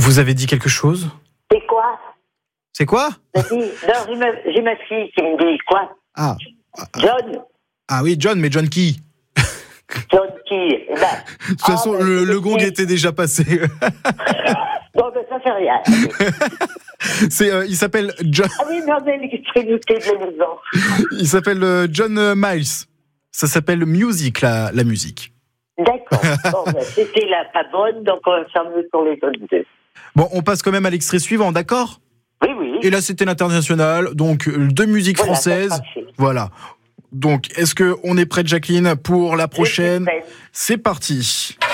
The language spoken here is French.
Vous avez dit quelque chose ? C'est quoi? C'est quoi ? Vas-y. Non, j'ai ma fille qui me dit quoi? John. Ah oui, John, mais John qui ? John qui? De toute façon, le gong était déjà passé. Bon, ben ça fait rien. Il s'appelle John. Ah oui, mais on a l'extrémité de la maison. Il s'appelle John Miles. Ça s'appelle Music, la musique. D'accord. Bon, ben, c'était la pas bonne, donc on va faire mieux pour les autres deux. Bon, on passe quand même à l'extrait suivant, d'accord ? Oui, oui. Et là, c'était l'international, donc de musique française. Voilà. Donc, est-ce qu'on est prête, Jacqueline, pour la prochaine ? C'est parti.